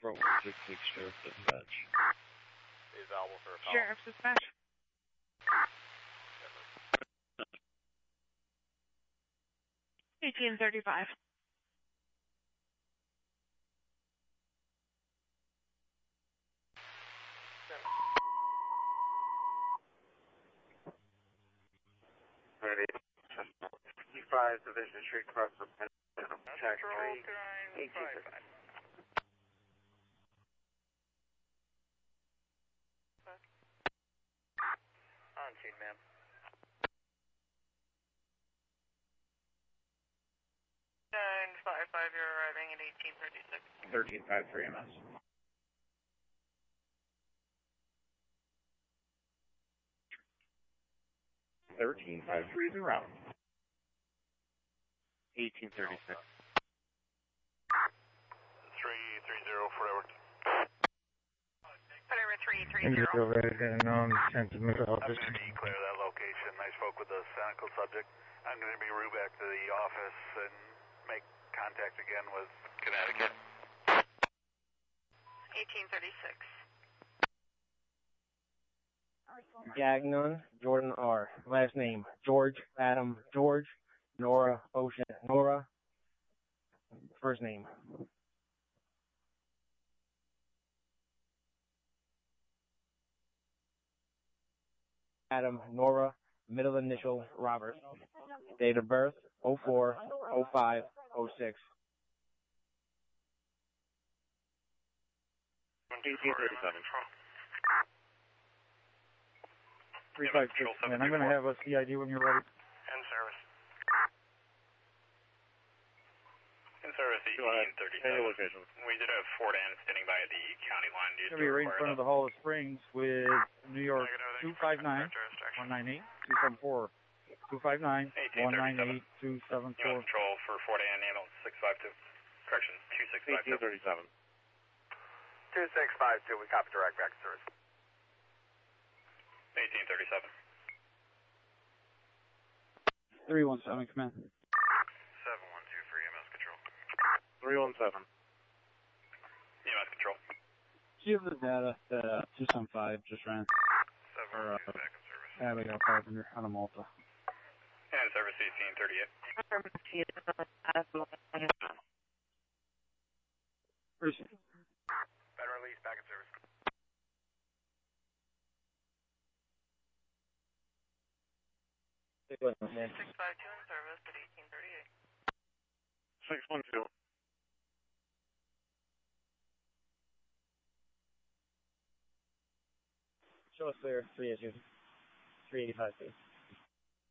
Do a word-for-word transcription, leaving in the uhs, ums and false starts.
Front one six six Sheriff Dispatch. Is available for a call. Sheriff Dispatch. Eighteen thirty-five. fifty-five Division Street, cross the attack three, eighteen thirty-five. On tune, ma'am. nine five five, you're arriving at eighteen thirty-six. thirteen five three M S. thirteen five three is around. eighteen thirty-six. three three zero forward. Whatever, three three zero. Unknown, sent to mental health. I'm going to declare that location. I spoke with the Senecal subject. I'm going to be route back to the office and make contact again with Connecticut. eighteen thirty-six. Gagnon, Jordan R. Last name, George, Adam, George, Nora, Ocean, Nora. First name. Adam, Nora, middle initial, Robert. Date of birth, oh four oh five oh six. eighteen thirty-seven. three five six, and I'm going to have a C I D when you're ready. In service. In service, eighteen thirty-seven. We did have Ford N standing by the county line. It's going to be right in front of the Hall of Springs with New York two five nine, one nine eight, two seven four. two five nine, one nine eight, two seven four. Control for Ford N, ambulance six five two. Correction, two six five two. eighteen thirty-seven. two six five two, we copy direct back to service. eighteen thirty-seven. three one seven, command. seven one two for E M S control. three one seven. E M S control. Do you have the data that uh, two seven five just ran? seven one two, back in service. Abigail Carpenter out of Malta. And service eighteen thirty-eight. Appreciate it. Better release, back in service. six five two in service at eighteen thirty-eight. six one two. Show us there, three issue. three eighty-five, please.